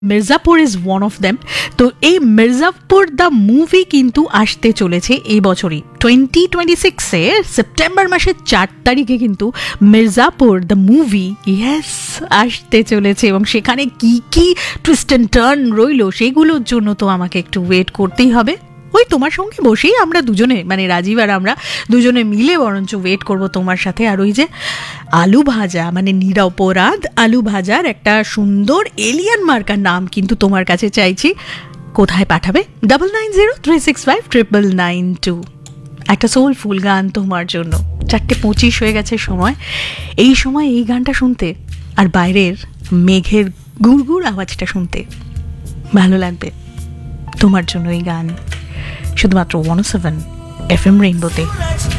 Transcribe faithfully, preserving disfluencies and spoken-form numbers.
Mirzapur is one of them. তো এই Mirzapur the movie কিন্তু আসতে চলেছে এই বছরই, টোয়েন্টি টোয়েন্টি সিক্সে সেপ্টেম্বর মাসের চার তারিখে কিন্তু মির্জাপুর দ্য মুভি ইয়েস আসতে চলেছে, এবং সেখানে কি কি টুইস্ট অ্যান্ড টার্ন রইল সেগুলোর জন্য তো আমাকে একটু ওয়েট করতেই হবে। ওই তোমার সঙ্গে বসেই আমরা দুজনে, মানে রাজীব আর আমরা দুজনে মিলে বরঞ্চ ওয়েট করব তোমার সাথে। আর ওই যে আলু ভাজা, মানে নিরপরাধ আলু ভাজার একটা সুন্দর এলিয়ান মার্কার নাম কিন্তু তোমার কাছে চাইছি। কোথায় পাঠাবে? Double nine zero three six five triple nine two. একটা সোলফুল গান তোমার জন্য। চারটে পঁচিশ হয়ে গেছে সময়, এই সময় এই গানটা শুনতে আর বাইরের মেঘের গুড়গুড় আওয়াজটা শুনতে ভালো লাগবে। তোমার জন্য এই গান শুধুমাত্র ওয়ান ও সেভেন এফ এম রেইনবোতে।